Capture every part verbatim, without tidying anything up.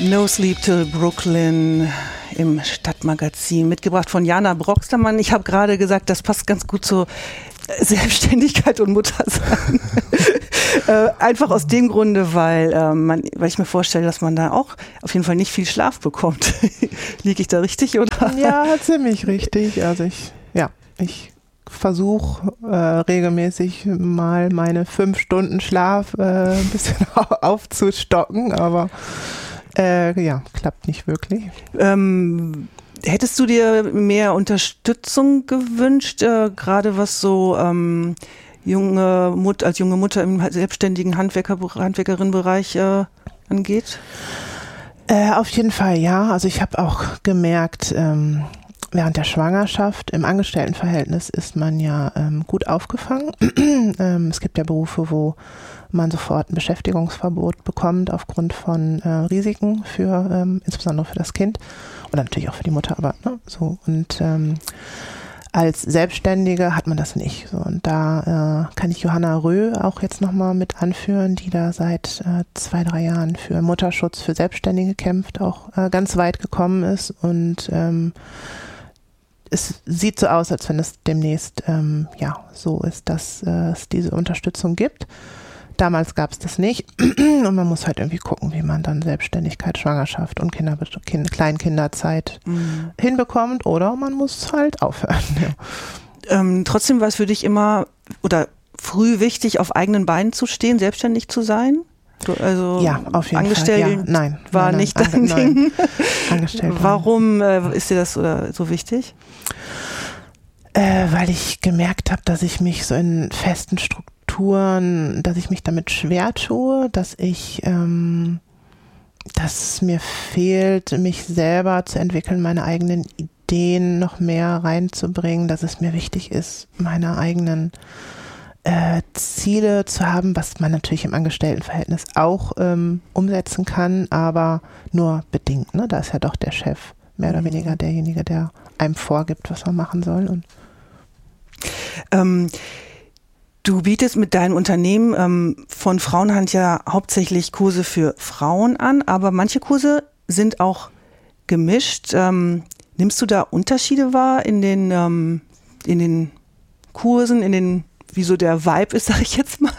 No Sleep Till Brooklyn im Stadtmagazin, mitgebracht von Jana Broxtermann. Ich habe gerade gesagt, das passt ganz gut zur Selbstständigkeit und Muttersein. äh, einfach aus dem Grunde, weil, äh, man, weil ich mir vorstelle, dass man da auch auf jeden Fall nicht viel Schlaf bekommt. Liege ich da richtig, oder? Ja, ziemlich richtig. Also ich, ja, ich versuche äh, regelmäßig mal meine fünf Stunden Schlaf äh, ein bisschen aufzustocken, aber Äh, ja, klappt nicht wirklich. Ähm, hättest du dir mehr Unterstützung gewünscht, äh, gerade was so ähm, junge Mut, als junge Mutter im selbstständigen Handwerker, Handwerkerinnenbereich äh, angeht? Äh, auf jeden Fall, ja. Also ich habe auch gemerkt, ähm, während der Schwangerschaft im Angestelltenverhältnis ist man ja ähm, gut aufgefangen. ähm, es gibt ja Berufe, wo man sofort ein Beschäftigungsverbot bekommt aufgrund von äh, Risiken für ähm, insbesondere für das Kind oder natürlich auch für die Mutter, aber ne, so und ähm, als Selbstständige hat man das nicht. So und da äh, kann ich Johanna Röh auch jetzt nochmal mit anführen, die da seit äh, zwei drei Jahren für Mutterschutz für Selbstständige kämpft, auch äh, ganz weit gekommen ist und ähm, es sieht so aus, als wenn es demnächst ähm, ja so ist, dass äh, es diese Unterstützung gibt. Damals gab es das nicht und man muss halt irgendwie gucken, wie man dann Selbstständigkeit, Schwangerschaft und Kinder, kind, Kleinkinderzeit mhm. hinbekommt oder man muss halt aufhören. Ja. Ähm, trotzdem war es für dich immer oder früh wichtig, auf eigenen Beinen zu stehen, selbstständig zu sein? Du, also ja, auf jeden Angestellte Fall. Ja. Nein, war nein, nicht nein, dein nein. Ding. Angestellt Warum äh, ist dir das oder so wichtig? Äh, weil ich gemerkt habe, dass ich mich so in festen Strukturen, dass ich mich damit schwer tue, dass ich, ähm, dass es mir fehlt, mich selber zu entwickeln, meine eigenen Ideen noch mehr reinzubringen, dass es mir wichtig ist, meine eigenen äh, Ziele zu haben, was man natürlich im Angestelltenverhältnis auch ähm, umsetzen kann, aber nur bedingt. Ne? Da ist ja doch der Chef mehr oder weniger derjenige, der einem vorgibt, was man machen soll. Und ähm, du bietest mit deinem Unternehmen ähm, von Frauenhand ja hauptsächlich Kurse für Frauen an, aber manche Kurse sind auch gemischt. Ähm, nimmst du da Unterschiede wahr in den, ähm, in den Kursen, in den, wie so der Vibe ist, sag ich jetzt mal?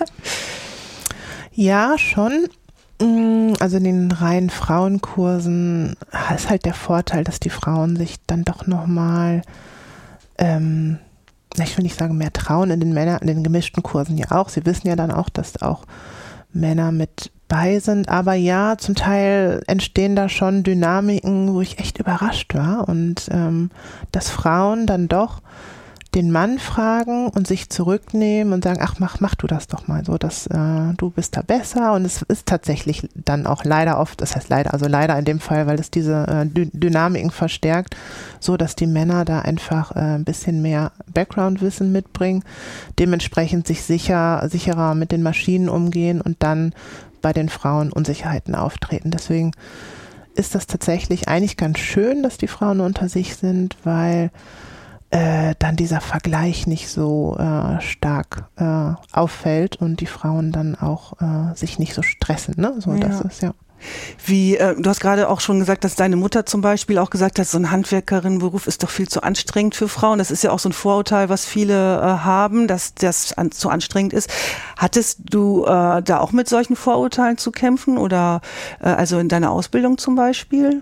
Ja, schon. Also in den reinen Frauenkursen ist halt der Vorteil, dass die Frauen sich dann doch nochmal, ähm, ich will nicht sagen mehr trauen, in den Männer, in den gemischten Kursen ja auch. Sie wissen ja dann auch, dass auch Männer mit bei sind. Aber ja, zum Teil entstehen da schon Dynamiken, wo ich echt überrascht war. Und ähm, dass Frauen dann doch den Mann fragen und sich zurücknehmen und sagen, ach, mach, mach du das doch mal so, dass äh, du bist da besser. Und es ist tatsächlich dann auch leider oft, das heißt leider, also leider in dem Fall, weil es diese äh, Dy- Dynamiken verstärkt, so dass die Männer da einfach äh, ein bisschen mehr Background-Wissen mitbringen, dementsprechend sich sicher, sicherer mit den Maschinen umgehen und dann bei den Frauen Unsicherheiten auftreten. Deswegen ist das tatsächlich eigentlich ganz schön, dass die Frauen unter sich sind, weil Äh, dann dieser Vergleich nicht so äh, stark äh, auffällt und die Frauen dann auch äh, sich nicht so stressen, ne? So, ja. Das ist ja. Wie, äh, du hast gerade auch schon gesagt, dass deine Mutter zum Beispiel auch gesagt hat, so ein Handwerkerinnenberuf ist doch viel zu anstrengend für Frauen. Das ist ja auch so ein Vorurteil, was viele äh, haben, dass das an, zu anstrengend ist. Hattest du äh, da auch mit solchen Vorurteilen zu kämpfen oder äh, also in deiner Ausbildung zum Beispiel?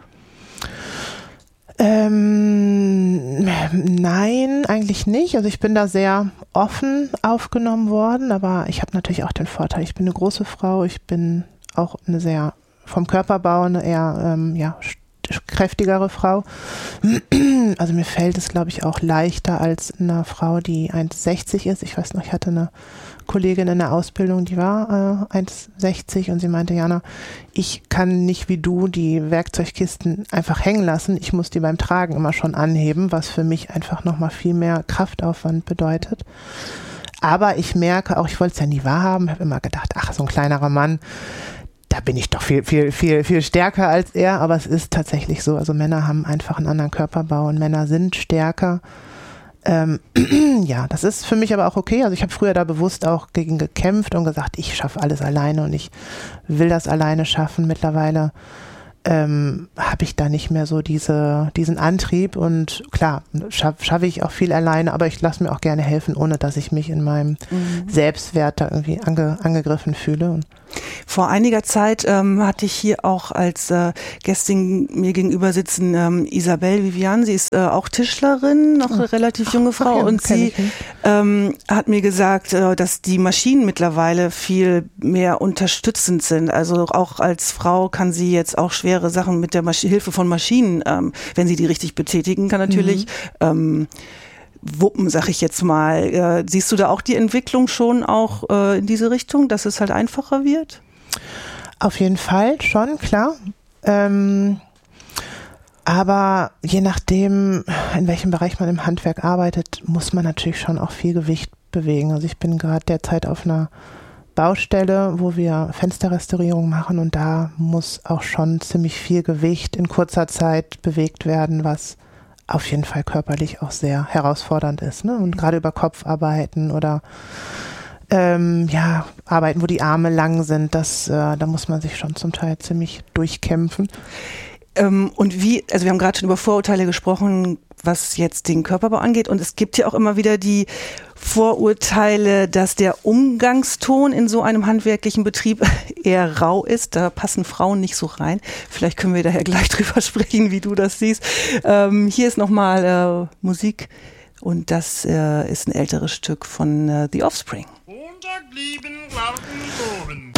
Ähm, nein, eigentlich nicht. Also ich bin da sehr offen aufgenommen worden, aber ich habe natürlich auch den Vorteil, ich bin eine große Frau, ich bin auch eine sehr vom Körperbau eine eher ähm, ja, kräftigere Frau. Also mir fällt es, glaube ich, auch leichter als einer Frau, die eins sechzig ist. Ich weiß noch, ich hatte eine Kollegin in der Ausbildung, die war äh, eins sechzig und sie meinte, Jana, ich kann nicht wie du die Werkzeugkisten einfach hängen lassen. Ich muss die beim Tragen immer schon anheben, was für mich einfach nochmal viel mehr Kraftaufwand bedeutet. Aber ich merke auch, ich wollte es ja nie wahrhaben, habe immer gedacht, ach, so ein kleinerer Mann, da bin ich doch viel, viel, viel, viel stärker als er, aber es ist tatsächlich so. Also Männer haben einfach einen anderen Körperbau und Männer sind stärker. Ähm, ja, das ist für mich aber auch okay. Also ich habe früher da bewusst auch gegen gekämpft und gesagt, ich schaffe alles alleine und ich will das alleine schaffen. Mittlerweile ähm, habe ich da nicht mehr so diese, diesen Antrieb und klar, schaffe schaff ich auch viel alleine, aber ich lasse mir auch gerne helfen, ohne dass ich mich in meinem mhm. Selbstwert da irgendwie ange, angegriffen fühle. Und vor einiger Zeit ähm, hatte ich hier auch als äh, Gästin mir gegenüber sitzen ähm, Isabelle Vivian, sie ist äh, auch Tischlerin, noch eine relativ junge Frau, ja, und sie ähm, hat mir gesagt, äh, dass die Maschinen mittlerweile viel mehr unterstützend sind. Also auch als Frau kann sie jetzt auch schwere Sachen mit der Masch- Hilfe von Maschinen, ähm, wenn sie die richtig betätigen kann natürlich, mhm. ähm, wuppen, sag ich jetzt mal. Äh, siehst du da auch die Entwicklung schon auch äh, in diese Richtung, dass es halt einfacher wird? Auf jeden Fall, schon, klar. Ähm, aber je nachdem, in welchem Bereich man im Handwerk arbeitet, muss man natürlich schon auch viel Gewicht bewegen. Also ich bin gerade derzeit auf einer Baustelle, wo wir Fensterrestaurierung machen und da muss auch schon ziemlich viel Gewicht in kurzer Zeit bewegt werden, was auf jeden Fall körperlich auch sehr herausfordernd ist, ne? Und gerade über Kopf arbeiten oder ähm, ja, arbeiten, wo die Arme lang sind, das, äh, da muss man sich schon zum Teil ziemlich durchkämpfen. Ähm, und wie, also wir haben gerade schon über Vorurteile gesprochen, was jetzt den Körperbau angeht, und es gibt ja auch immer wieder die Vorurteile, dass der Umgangston in so einem handwerklichen Betrieb eher rau ist. Da passen Frauen nicht so rein. Vielleicht können wir daher gleich drüber sprechen, wie du das siehst. Ähm, hier ist nochmal äh, Musik und das äh, ist ein älteres Stück von äh, The Offspring. Montag lieben, warten, oben.